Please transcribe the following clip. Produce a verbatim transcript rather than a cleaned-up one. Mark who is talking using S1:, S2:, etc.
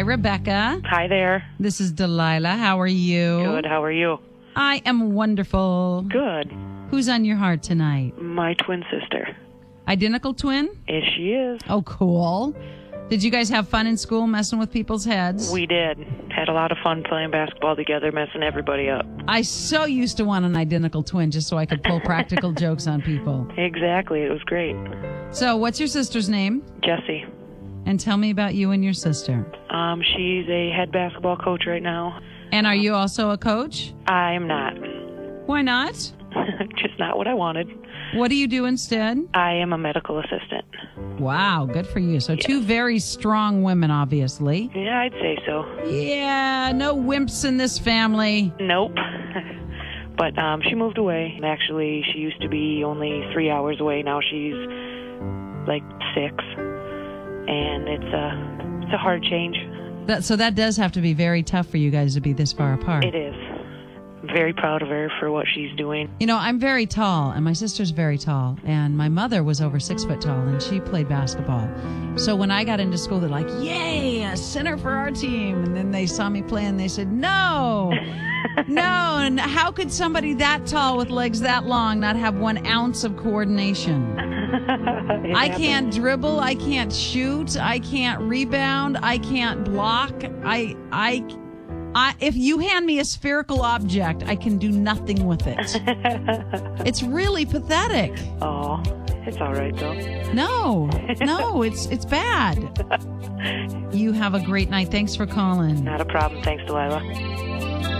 S1: Rebecca.
S2: Hi there.
S1: This is Delilah. How are you?
S2: Good. How are you?
S1: I am wonderful.
S2: Good.
S1: Who's on your heart tonight?
S2: My twin sister.
S1: Identical twin?
S2: Yes, she is.
S1: Oh, cool. Did you guys have fun in school messing with people's heads?
S2: We did. Had a lot of fun playing basketball together, messing everybody up.
S1: I so used to want an identical twin just so I could pull practical jokes on people.
S2: Exactly. It was great.
S1: So, what's your sister's name?
S2: Jessie.
S1: And tell me about you and your sister.
S2: Um, she's a head basketball coach right now.
S1: And are you also a coach?
S2: I'm not.
S1: Why not?
S2: Just not what I wanted.
S1: What do you do instead?
S2: I am a medical assistant.
S1: Wow, good for you. So
S2: Yes.
S1: two very strong women, obviously.
S2: Yeah, I'd say so.
S1: Yeah, no wimps in this family.
S2: Nope. But um, she moved away. Actually, she used to be only three hours away. Now she's like six. And it's a, it's a hard change.
S1: That, so that does have to be very tough for you guys to be this far apart.
S2: It is. I'm very proud of her for what she's doing.
S1: You know, I'm very tall, and my sister's very tall, and my mother was over six foot tall, and she played basketball. So when I got into school, they're like, yay, a center for our team. And then they saw me play, and they said, no, no. And how could somebody that tall with legs that long not have one ounce of coordination? I can't dribble. I can't shoot. I can't rebound. I can't block. I, I, I, if you hand me a spherical object, I can do nothing with it. It's really pathetic.
S2: Oh, it's all right, though.
S1: No, no, it's it's bad. You have a great night. Thanks for calling.
S2: Not a problem. Thanks, Delilah.